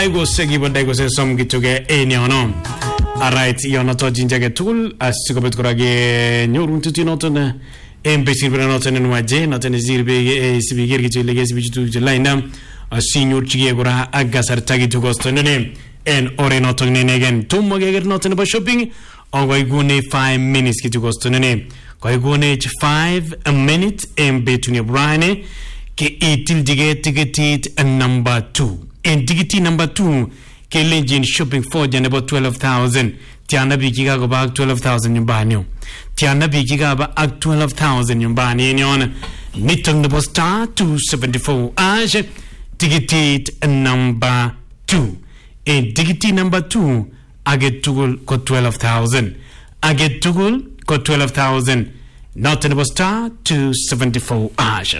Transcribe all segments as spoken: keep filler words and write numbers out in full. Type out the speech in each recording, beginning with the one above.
Daigo segi ba daigo se som gituge eni ono. Alright, yono to jinjage tool asikobet korage nyorun tuti notone. Empesi bra notone nwaje notone zirbe sibigir gitu lege sibitu lainda asinyor chige gora agasar tagi to gostonene en ore notone negen tumo geger notone ba shopping ogoi gune five minutes gitu gostonene koi gune five a minute en betuni brane ke itil dige ticket number two en ticket number two ke legend shopping for jan about twelve thousand tiana bikiga go back twelve thousand nyumbani tiana bikiga ba ak twelve thousand nyumbani nyon nitong the star two seventy-four age ticket number two en ticket number two I get to go twelve thousand I get to go twelve thousand not in the star two seventy-four age.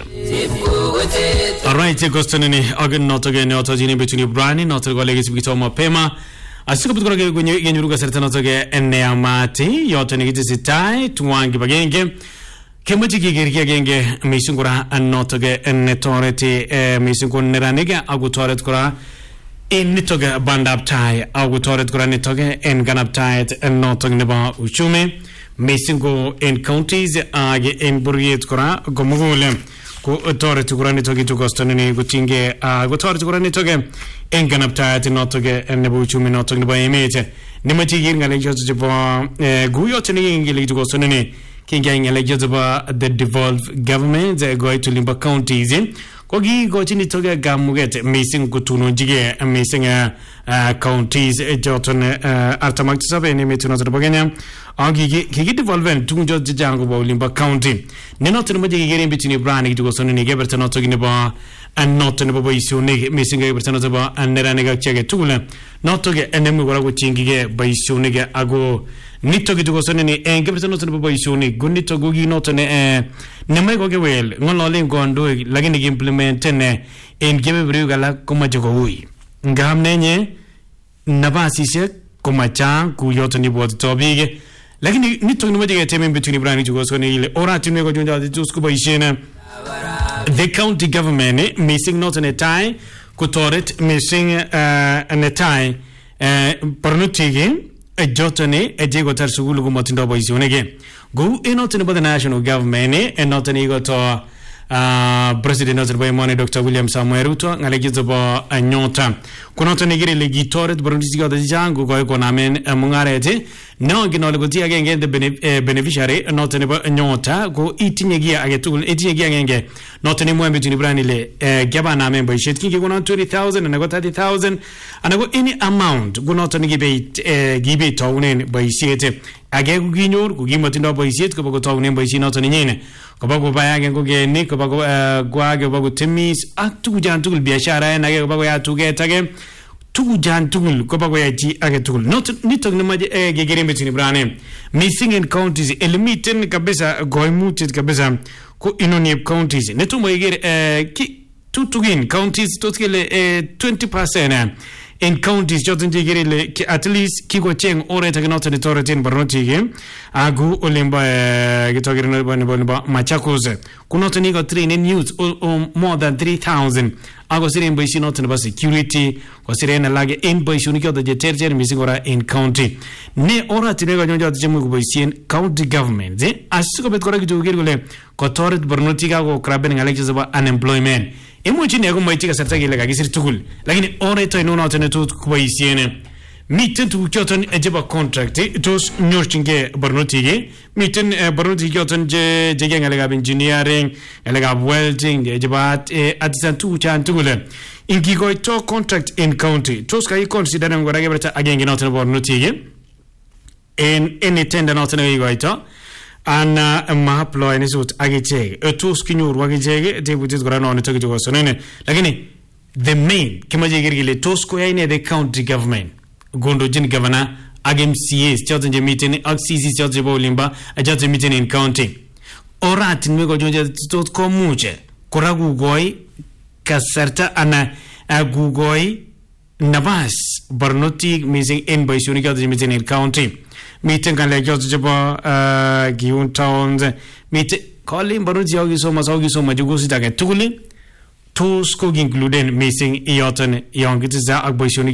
Alright, Gostonini, again, not again, not again between Brani, not a legacy with Oma Pema. I still put when you get a certain other and Neamati, your tenigity tie to one give again game. Kemuchi genge, Missungura, and not again, and Netoreti, Missungun Neraniga, Agutoret Kura, in Nitoga band up tie, Agutoret Granitoga, and Ganap tie, and not talking about Uchume. Messingo in counties age in Burriet Kora Gomugule go authority Kurani Togi to Gostonini Gutinge uh go authority Kurani Toge in Ganapta not to get and Nebuchumi not talking about image Nimati King elections to Guyotini to Gostonini King Gang elections about the devolved government they go to Limba counties in Kogi go to Nitoga Gamuget missing Gutuno Jige and missing uh counties Joton uh Artamaxabe and Mituno Bogania Agi he devolvent to George Jango Limba County. Nenot in the getting between Brani to go son and Geberton not talking about and not in the boy so missing Geberton about and Neranega check a tool. Not to get an emigre with Chingi by Suniga Ago. Nito to go son and Geberton not in the boy Suni, Gunito Gugi not on a Nemago well, one only go and do it, like in implement in Gebrugala Comajoui. Gam Nene Navasi Comacha, Kuyotani was Toby. Lakini nito nimejega teme between Brani to go so ile ora timego jonja to scuba ishena the county government missing not in a tie kutoret missing uh an a tie uh parnutigi a jotane a jego tarsugulu go motindo bo ishonege go in not in the national government and not an ego to Uh, President of the Money Doctor William Samuel Ruto ngalegizo ba anyota kunoto nigiri legitore Burundi ga jangu go ko namen mungarete no ginole go tiya genge the beneficiary not ne ba anyota go itinyegia agetul itinyegia genge not ne mwembe tuni branile gaba namen ba shetki go no twenty thousand and go thirty thousand and go any amount go not ne gibe gibe tawnen ba shete age go ginyor go gimotindo ba shet ko go tawnen ba shinoto nyene ko ba go bayage go geni ko ba go gwage ba go timis atu jantugul biashara na ge ba go ya tugetage tu jantugul ko ba go ya ji age tugul not nitog ne maje gegere betini brane missing in counties eliminating kabisa goimutit kabisa ko inoni counties netumo gegere ki tutugin counties totgele twenty percent in counties jotin jigirele at least kiko cheng ore tagnot ni toretin barnotigi agu olimba gitogere no bonba Machakos kunot ni go train in news more than three thousand ago sirin boy not no security ko sirin lage in boy shuni ko de tertiary misingora in county ne ora tinego jonjo jemu boy sin county government eh asiko bet kora gitogere ko toret barnotiga go kraben ngaleje ba unemployment Emuchi nego moitika sartagi lega gisir tukul lakini ore to ino not ne to kubaisiene mitten to kyoton ejeba contract tos nyorchinge barnotige mitten barnotige kyoton je je ngalega engineering ngalega welding ejeba artisan tu chan tukule ingi go to contract in county tos kai consider ngora gebeta agenge not ne barnotige en any tender not ne go to ana mahaplo ene sut agiche etus kinur wagijege deputies gorano ne togi go sonene lakini the main kimaje girgile tosko yaine the county government gondo jin governor agem C S choten je meeting ak C C choten bolimba ajoten meeting in county orat nwego jonje tot ko muche koragu goy kasarta ana agugoi nabas barnoti missing in by sunika the meeting in county meeting kan lege jojo uh giun towns meet calling baruji ogi so masogi so majugosi take tukuli to sko including missing ioton yongitiza akboy